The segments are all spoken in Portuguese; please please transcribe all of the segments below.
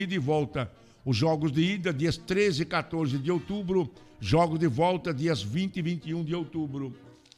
e de volta. Os jogos de ida, dias 13 e 14 de outubro. Jogos de volta, dias 20 e 21 de outubro.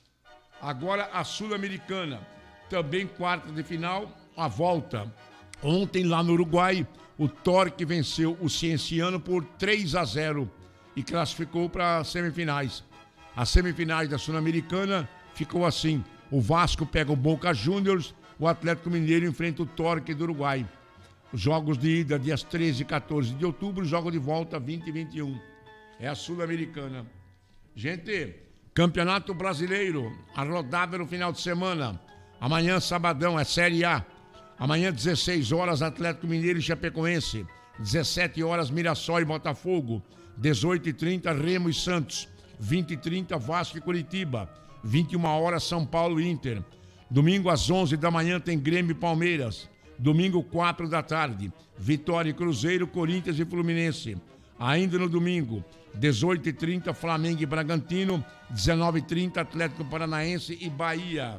Agora a Sul-Americana. Também quarta de final, a volta. Ontem lá no Uruguai, o Torque venceu o Cienciano por 3-0 e classificou para as semifinais. As semifinais da Sul-Americana ficou assim. O Vasco pega o Boca Juniors, o Atlético Mineiro enfrenta o Torque do Uruguai. Os jogos de ida, dias 13 e 14 de outubro, jogo de volta 20 e 21. É a Sul-Americana. Gente, Campeonato Brasileiro, a rodada no final de semana. Amanhã, sabadão, é Série A. Amanhã, 16 horas, Atlético Mineiro e Chapecoense. 17 horas, Mirassol e Botafogo. 18h30, Remo e Santos. 20h30, Vasco e Curitiba. 21 horas, São Paulo e Inter. Domingo, às 11 da manhã, tem Grêmio e Palmeiras. Domingo, 4 da tarde, Vitória e Cruzeiro, Corinthians e Fluminense. Ainda no domingo, 18h30, Flamengo e Bragantino. 19h30, Atlético Paranaense e Bahia.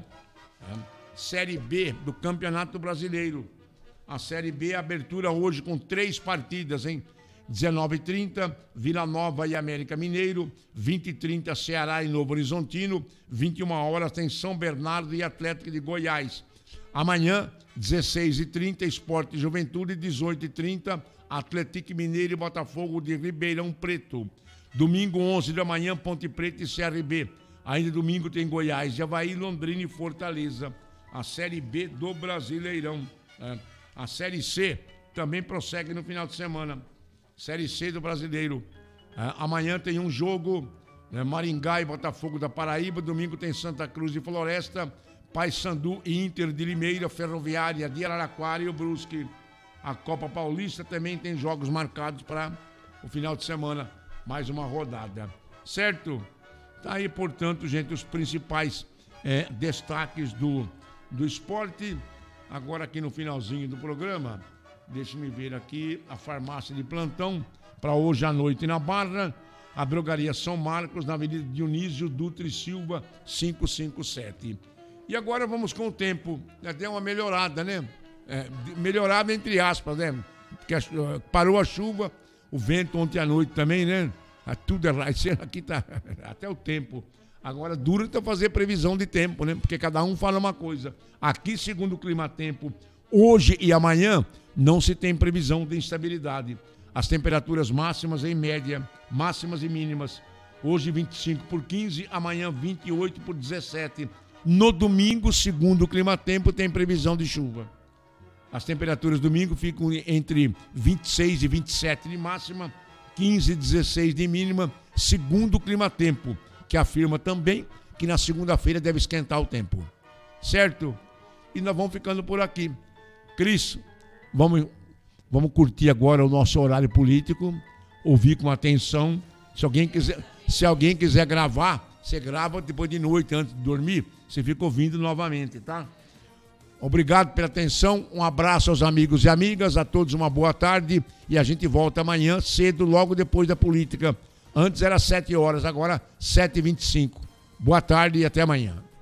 Série B do Campeonato Brasileiro. A Série B, abertura hoje com 3 partidas, hein? 19h30, Vila Nova e América Mineiro. 20h30, Ceará e Novo Horizontino. 21 horas tem São Bernardo e Atlético de Goiás. Amanhã, 16h30, Sport e Juventude. 18h30, Atlético Mineiro e Botafogo de Ribeirão Preto. Domingo, 11 da manhã, Ponte Preta e CRB. Ainda domingo tem Goiás, Avaí, Londrina e Fortaleza. A Série B do Brasileirão. A Série C também prossegue no final de semana. Série C do Brasileiro. Amanhã tem um jogo, Maringá e Botafogo da Paraíba. Domingo tem Santa Cruz e Floresta, Paysandu e Inter de Limeira, Ferroviária de Araraquara e o Brusque. A Copa Paulista também tem jogos marcados para o final de semana. Mais uma rodada. Certo? Tá aí, portanto, gente, os principais destaques do esporte. Agora aqui no finalzinho do programa, deixe-me ver aqui a farmácia de plantão para hoje à noite na Barra. A drogaria São Marcos, na Avenida Dionísio Dutra e Silva, 557. E agora vamos com o tempo. Deu uma melhorada, né? Melhorada entre aspas, né? Porque parou a chuva, o vento ontem à noite também, né? Tudo errado. Aqui tá até o tempo. Agora dura tá fazer previsão de tempo, né? Porque cada um fala uma coisa. Aqui, segundo o Climatempo, hoje e amanhã não se tem previsão de instabilidade. As temperaturas máximas em média, máximas e mínimas. Hoje 25 por 15, amanhã 28 por 17. No domingo, segundo o Climatempo, tem previsão de chuva. As temperaturas domingo ficam entre 26 e 27 de máxima, 15 e 16 de mínima, segundo o Climatempo, que afirma também que na segunda-feira deve esquentar o tempo. Certo? E nós vamos ficando por aqui. Cris, vamos curtir agora o nosso horário político, ouvir com atenção. Se alguém quiser gravar, você grava depois de noite, antes de dormir, você fica ouvindo novamente, tá? Obrigado pela atenção, um abraço aos amigos e amigas, a todos uma boa tarde e a gente volta amanhã cedo, logo depois da política. Antes era 7 horas, agora 7h25. Boa tarde e até amanhã.